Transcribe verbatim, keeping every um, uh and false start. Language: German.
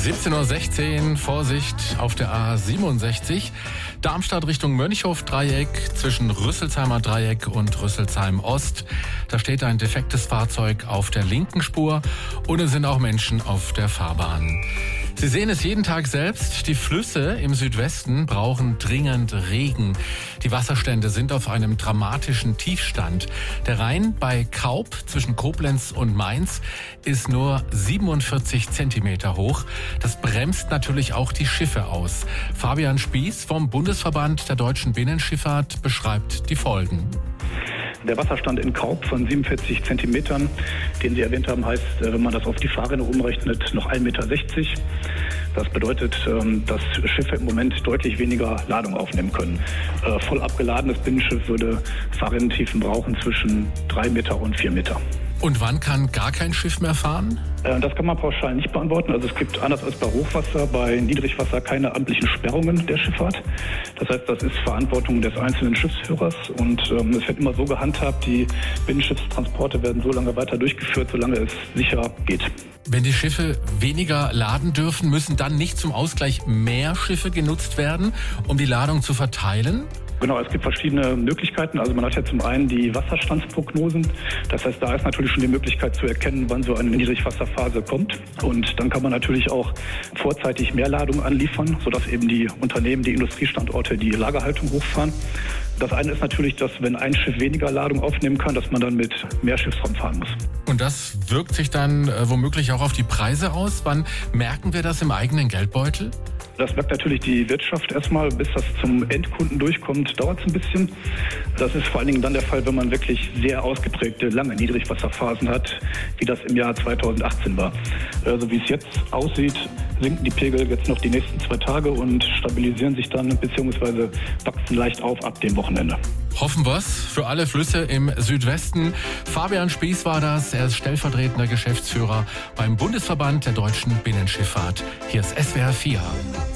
siebzehn Uhr sechzehn, Vorsicht auf der A siebenundsechzig, Darmstadt Richtung Mönchhof-Dreieck, zwischen Rüsselsheimer Dreieck und Rüsselsheim Ost. Da steht ein defektes Fahrzeug auf der linken Spur und es sind auch Menschen auf der Fahrbahn. Sie sehen es jeden Tag selbst, die Flüsse im Südwesten brauchen dringend Regen. Die Wasserstände sind auf einem dramatischen Tiefstand. Der Rhein bei Kaup zwischen Koblenz und Mainz ist nur siebenundvierzig Zentimeter hoch. Das bremst natürlich auch die Schiffe aus. Fabian Spieß vom Bundesverband der deutschen Binnenschifffahrt beschreibt die Folgen. Der Wasserstand in Kaup von siebenundvierzig Zentimetern, den Sie erwähnt haben, heißt, wenn man das auf die Fahrrinne umrechnet, noch ein Meter sechzig. Das bedeutet, dass Schiffe im Moment deutlich weniger Ladung aufnehmen können. Voll abgeladenes Binnenschiff würde Fahrrinnentiefen brauchen zwischen drei Meter und vier Meter. Und wann kann gar kein Schiff mehr fahren? Das kann man pauschal nicht beantworten. Also es gibt anders als bei Hochwasser, bei Niedrigwasser keine amtlichen Sperrungen der Schifffahrt. Das heißt, das ist Verantwortung des einzelnen Schiffsführers und ähm, es wird immer so gehandhabt, die Binnenschiffstransporte werden so lange weiter durchgeführt, solange es sicher geht. Wenn die Schiffe weniger laden dürfen, müssen dann nicht zum Ausgleich mehr Schiffe genutzt werden, um die Ladung zu verteilen? Genau, es gibt verschiedene Möglichkeiten. Also man hat ja zum einen die Wasserstandsprognosen. Das heißt, da ist natürlich schon die Möglichkeit zu erkennen, wann so eine Niedrigwasserphase kommt. Und dann kann man natürlich auch vorzeitig mehr Ladung anliefern, sodass eben die Unternehmen, die Industriestandorte die Lagerhaltung hochfahren. Das eine ist natürlich, dass wenn ein Schiff weniger Ladung aufnehmen kann, dass man dann mit mehr Schiffsraum fahren muss. Und das wirkt sich dann äh, womöglich auch auf die Preise aus. Wann merken wir das im eigenen Geldbeutel? Das merkt natürlich die Wirtschaft erstmal, bis das zum Endkunden durchkommt, dauert es ein bisschen. Das ist vor allen Dingen dann der Fall, wenn man wirklich sehr ausgeprägte, lange Niedrigwasserphasen hat, wie das im Jahr zweitausendachtzehn war. Also wie es jetzt aussieht, sinken die Pegel jetzt noch die nächsten zwei Tage und stabilisieren sich dann bzw. wachsen leicht auf ab dem Wochenende. Hoffen wir's für alle Flüsse im Südwesten. Fabian Spieß war das, er ist stellvertretender Geschäftsführer beim Bundesverband der deutschen Binnenschifffahrt. Hier ist S W R vier.